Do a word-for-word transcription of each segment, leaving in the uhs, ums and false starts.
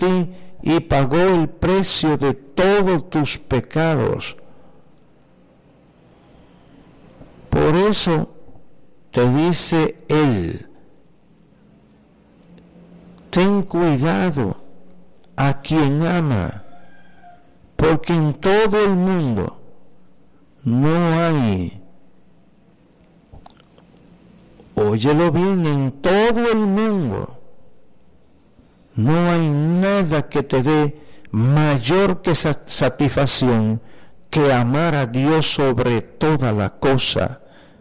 ti y pagó el precio de todos tus pecados. Por eso te dice Él, ten cuidado a quien ama, porque en todo el mundo no hay, óyelo bien, en todo el mundo no hay nada que te dé mayor que satisfacción que amar a Dios sobre toda la cosa.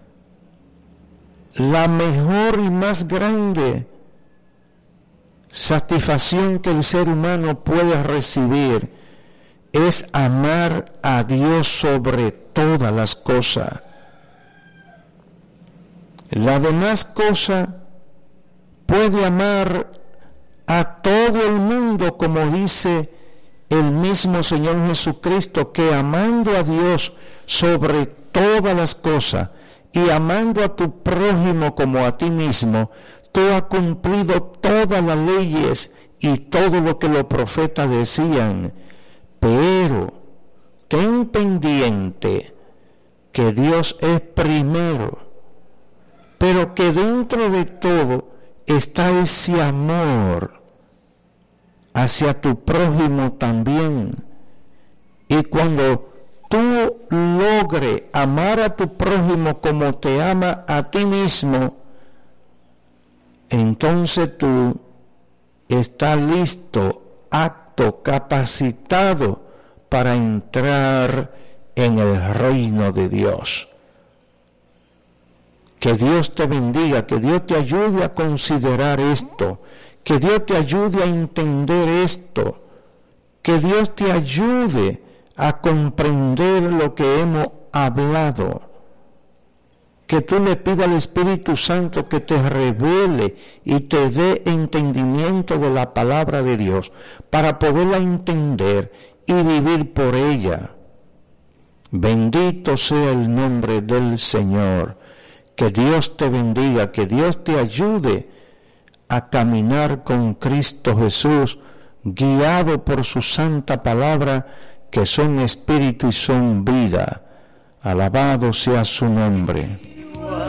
La mejor y más grande satisfacción que el ser humano puede recibir es amar a Dios sobre todas las cosas. La demás cosa puede amar a todo el mundo, como dice el mismo Señor Jesucristo, que amando a Dios sobre todas las cosas y amando a tu prójimo como a ti mismo, tú has cumplido todas las leyes y todo lo que los profetas decían. Pero ten pendiente que Dios es primero, pero que dentro de todo está ese amor hacia tu prójimo también. Y cuando tú logres amar a tu prójimo como te ama a ti mismo, entonces tú estás listo, apto, capacitado para entrar en el reino de Dios. Que Dios te bendiga, que Dios te ayude a considerar esto, que Dios te ayude a entender esto, que Dios te ayude a comprender lo que hemos hablado, que tú le pidas al Espíritu Santo que te revele y te dé entendimiento de la palabra de Dios para poderla entender y vivir por ella. Bendito sea el nombre del Señor. Que Dios te bendiga, que Dios te ayude a caminar con Cristo Jesús, guiado por su santa palabra, que son espíritu y son vida. Alabado sea su nombre.